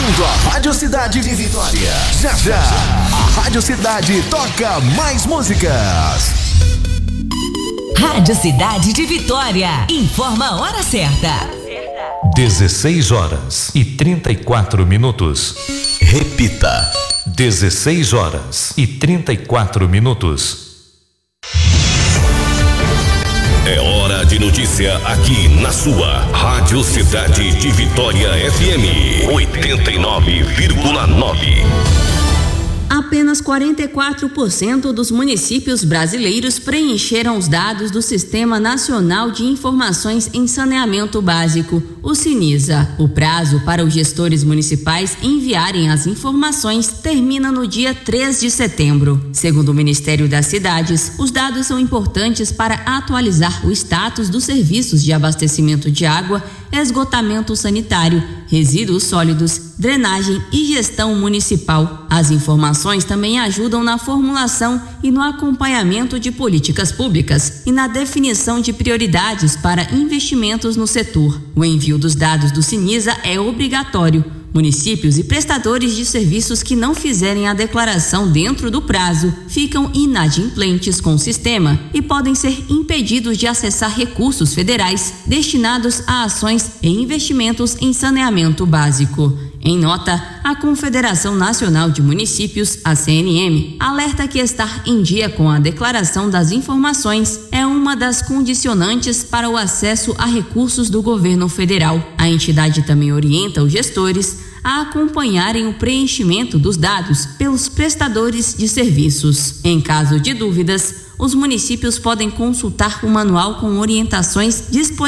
Bem-vindo à Rádio Cidade de Vitória. Já já, a Rádio Cidade toca mais músicas. Rádio Cidade de Vitória. Informa a hora certa. 16h34. Repita. 16h34. É hora de notícia aqui na sua Rádio Cidade de Vitória FM 89,9. Apenas 44% dos municípios brasileiros preencheram os dados do Sistema Nacional de Informações em Saneamento Básico, o SINISA. O prazo para os gestores municipais enviarem as informações termina no dia 3 de setembro. Segundo o Ministério das Cidades, os dados são importantes para atualizar o status dos serviços de abastecimento de água, esgotamento sanitário, resíduos sólidos, drenagem e gestão municipal. As informações também ajudam na formulação e no acompanhamento de políticas públicas e na definição de prioridades para investimentos no setor. O envio dos dados do SINISA é obrigatório. Municípios e prestadores de serviços que não fizerem a declaração dentro do prazo ficam inadimplentes com o sistema e podem ser impedidos de acessar recursos federais destinados a ações e investimentos em saneamento básico. Em nota, a Confederação Nacional de Municípios, a CNM, alerta que estar em dia com a declaração das informações é uma das condicionantes para o acesso a recursos do governo federal. A entidade também orienta os gestores a acompanharem o preenchimento dos dados pelos prestadores de serviços. Em caso de dúvidas, os municípios podem consultar o manual com orientações disponíveis